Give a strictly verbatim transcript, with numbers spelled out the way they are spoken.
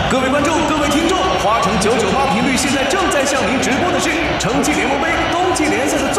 各位观众，各位听众，花城九九八频率现在正在向您直播的是城际联盟杯冬季联赛的